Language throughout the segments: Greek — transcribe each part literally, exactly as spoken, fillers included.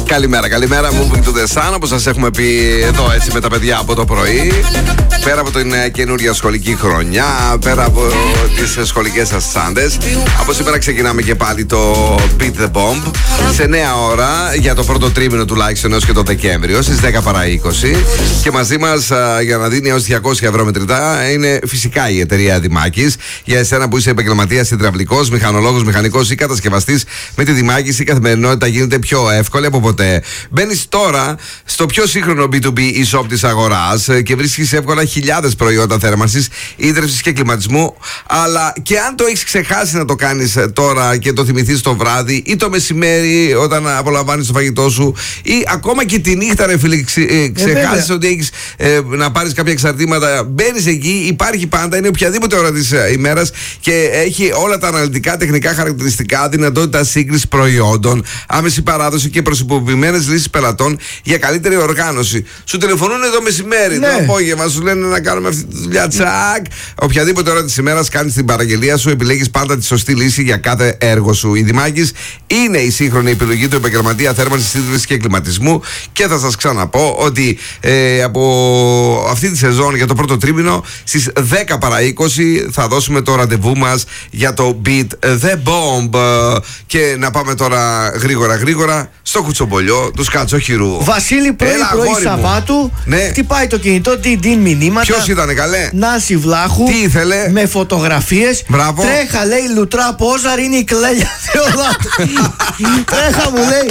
Καλημέρα, καλημέρα. Moving to the Sun, όπως σας έχουμε πει εδώ έτσι με τα παιδιά από το πρωί. Πέρα από την καινούρια σχολική χρονιά, πέρα από τις σχολικές σας Σάντες, από σήμερα ξεκινάμε και πάλι το Beat the Bomb σε νέα ώρα για το πρώτο τρίμηνο τουλάχιστον έως και το Δεκέμβριο στις δέκα παρά είκοσι. Και μαζί μας για να δίνει έως διακόσια ευρώ μετρητά είναι φυσικά η εταιρεία Δημάκης. Για εσένα που είσαι επαγγελματίας, υδραυλικός, μηχανολόγος, μηχανικός ή κατασκευαστής, με τη Δημάκης η καθημερινότητα γίνεται πιο εύκολη από ποτέ. Μπαίνεις τώρα στο πιο σύγχρονο μπι τού μπι e-shop της αγοράς και βρίσκεις εύκολα χιλιάδες προϊόντα θέρμανσης, ίδρυυσης και κλιματισμού. Αλλά και αν το έχεις ξεχάσει να το κάνεις τώρα και το θυμηθείς το βράδυ ή το μεσημέρι όταν απολαμβάνεις το φαγητό σου, ή ακόμα και τη νύχτα, ρε φίλε, ξεχάσεις ε, ότι έχεις ε, να πάρεις κάποια εξαρτήματα, μπαίνεις εκεί, υπάρχει πάντα, είναι οποιαδήποτε ώρα της ημέρας και έχει όλα τα αναλυτικά τεχνικά χαρακτηριστικά, δυνατότητα σύγκριση προϊόντων, άμεση παράδοση και προσωποποιημένες λύσεις πελατών για καλύτερη οργάνωση. Σου τηλεφωνούν εδώ μεσημέρι, ναι, το απόγευμα, σου λένε να κάνουμε αυτή τη δουλειά. Τσακ! Οποιαδήποτε ώρα της ημέρας κάνεις την παραγγελία σου, επιλέγεις πάντα τη σωστή λύση για κάθε έργο σου. Η Δημάκης είναι η σύγχρονη επιλογή του επαγγελματία θέρμανσης, ίδρυσης και κλιματισμού. Και θα σας ξαναπώ ότι ε, από αυτή τη σεζόν για το πρώτο τρίμηνο στις δέκα παρά είκοσι θα δώσουμε το ραντεβού μας για το Beat the Bomb. Και να πάμε τώρα γρήγορα γρήγορα στο κουτσομπολιό του Σκατσοχυρού. Βασίλη, πρωί Έλα, πρωί Σαββάτου, ναι, χτυπάει το κινητό, τι δίνει μηνύματα. Ποιος ήτανε, καλέ? Νάση Βλάχου. Τι ήθελε? Με φωτογραφίες. Μπράβο. Τρέχα, λέει, λουτρά πόζαρ είναι η κλέλια Θεοδάτου. Τρέχα, μου λέει.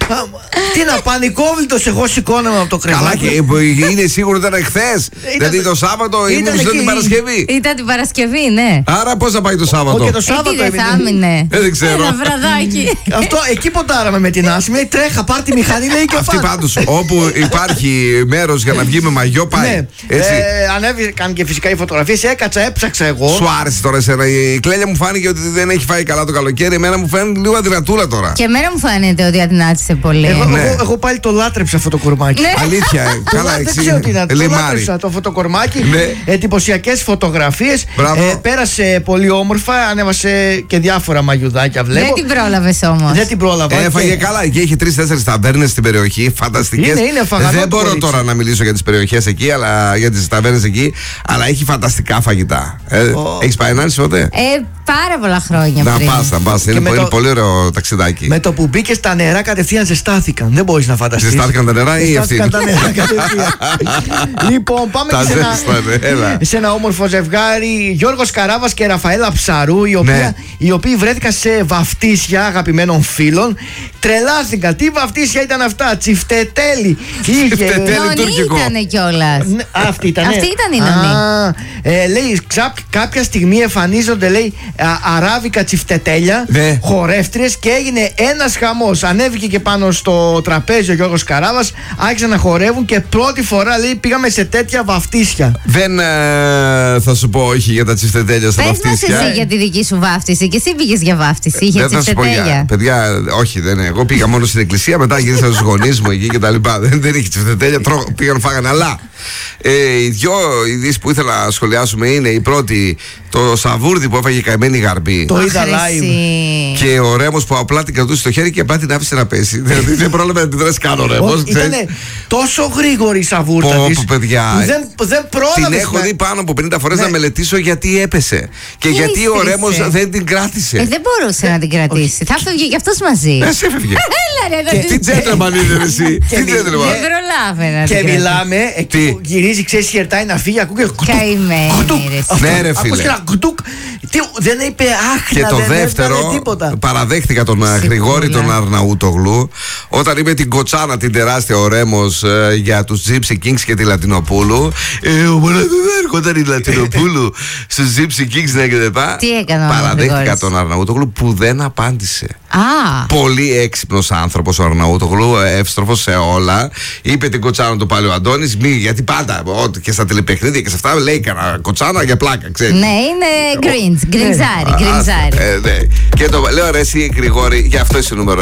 Τι να, πανικόβλητος εγώ σηκώναμε από το κρεβάτι. Καλά, και είναι σίγουρο ότι ήταν εχθές. Δηλαδή το Σάββατο ή μήπως ήταν την Παρασκευή? Ήταν την Παρασκευή, ναι. Άρα πώς θα πάει το Σάββατο? Και το Σάββατο δεν θα έμεινε. Δεν ξέρω. Ένα βραδάκι. Αυτό εκεί ποτάραμε με την Άση. Λέει τρέχα, πάρ' τη μηχανή, λέει και αυτή πάντως όπου υπάρχει μέρος για να βγει με μαγιό πάει. Ναι. Ε, ανέβηκαν και φυσικά οι φωτογραφίες. Έκατσα, έψαξα εγώ. Σου άρεσε τώρα εσένα? Η Κλέλια μου φάνηκε ότι δεν έχει φάει καλά το καλοκαίρι. Εμένα μου φαίνεται λίγο αδυνατούλα τώρα. Και εμένα μου φαίνεται ότι αδυνάτησε πολύ. Εγώ, ναι. εγώ, εγώ πάλι το λάτρεψα αυτό το κορμάκι. Ναι. Αλήθεια, ε. Καλά, δεν ξέρω τι να το λάτρεψα το αυτό το κορμάκι. Ναι. Εντυπωσιακές φωτογραφίες. Ε, πέρασε πολύ όμορφα. Ανέβασε και διάφορα μαγιουδάκια, βλέπω. Δεν την πρόλαβες όμως. Δεν την πρόλαβα. Έφαγε και... καλά και έχει τρεις-τέσσερις ταβέρνες στην περιοχή. Φανταστικές. Είναι, είναι φαγανό. Δεν μπορώ τώρα να μιλήσω για τις περιοχές εκεί, αλλά για τις ταβέρνες εκεί. Αλλά έχει φανταστικά φαγητά. Ε, oh. Έχεις πάει να έρθεις ποτέ? Ε, πάρα πολλά χρόνια να πριν. πας, να πας. Είναι, είναι το... πολύ ωραίο ταξιδάκι. Με το που μπήκε στα νερά κατευθείαν ζεστάθηκαν. Δεν μπορείς να φανταστείς. Ζεστάθηκαν τα νερά ή αυτή? Ζεστάθηκαν τα νερά κατευθείαν. Λοιπόν, πάμε και σε ένα, σε ένα όμορφο ζευγάρι. Γιώργος Καράβας και Ραφαέλα Ψαρού, οι, οποία, ναι, οι οποίοι βρέθηκαν σε βαφτίσια αγαπημένων φίλων. Τρελάθηκαν. Τι βαφτίσια ήταν αυτά? Τσιφτετέλη. Τσιφτετέλη τουρκικό. Ήτανε κιόλας. Αυτή ήταν. Αυτή ήταν η νονή. Ε, λέει, ξαπ, κάποια στιγμή εμφανίζονται, λέει, α, αράβικα τσιφτετέλια, ναι, χορεύτριες, και έγινε ένας χαμός. Ανέβηκε και πάνω στο τραπέζι ο Γιώργος Καράβας, άρχισαν να χορεύουν και πρώτη φορά, λέει, πήγαμε σε τέτοια βαφτίσια. Δεν ε, θα σου πω όχι για τα τσιφτετέλια στα βαφτίσια. Πες μας εσύ για τη δική σου βάφτιση. Και εσύ πήγες για βάφτιση. Είχε δεν τσιφτετέλια. Για, παιδιά, όχι, δεν είναι. Εγώ πήγα μόνο στην εκκλησία, μετά γύρισα στους γονείς μου εκεί και τα λοιπά. Δεν, δεν είχε τσιφτετέλια, πήγαν φάγανε. Αλλά ε, οι δυο ειδήσεις που ήθελα να σχολιάσουμε είναι η πρώτη, το σαβούρδι που έφαγε καημένη γαρμπή. Το είδα live. Και ο Ρέμος που απλά την κρατούσε στο χέρι και απλά την άφησε να πέσει. Δηλαδή δεν πρόλαβε να την δράσει καν ο Ρέμος. Ήτανε τόσο γρήγορη η σαβούρδα της. Πω, παιδιά. Δεν, δεν πρόλαβε. Την έχω δει πάνω από πενήντα φορές, ναι, να μελετήσω γιατί έπεσε. Και τι γιατί ο Ρέμος είσαι? δεν την κράτησε. Ε, δεν μπορούσε να την κρατήσει. Θα έφευγε κι αυτός μαζί. Ε, σε έφευγε. Έλα ρε, τι τζέντλεμαν είναι εσύ. Τι τζέντλεμαν. Δεν προλάβαινα. Και μιλάμε, εκεί που γυρίζει, ξέρεις, χερτάει να φύγει, ακούγε καημένη. Ναι ρε φίλε. Δεν είπε άχνα. Και το δεύτερο, παραδέχτηκα τον Γρηγόρη τον Αρναούτογλου όταν είπε την κοτσάνα την τεράστια ο Ρέμος για τους Gypsy Kings και τη Λατινοπούλου. Ε, ο μωρά δεν έρχονταν η Λατινοπούλου στους Gypsy Kings, ναι, και λοιπά. Τι έκανε ο Παραδέχτηκα τον Αρναούτογλου που δεν απάντησε. Α. Πολύ έξυπνος άνθρωπος ο Αρναούτογλου, εύστροφος σε όλα. Είπε την κοτσάνα του πάλι ο Αντώνης, μη, γιατί πάντα ό, και στα τηλεπαιχνίδια και σε αυτά λέει κανένα κοτσάνα για πλάκα, ξέρεις. Ναι, είναι γκριντζ, γκριντζάρι, γκριντζάρι. Και το λέω ρε εσύ Γρηγόρη, για αυτό είσαι νούμερο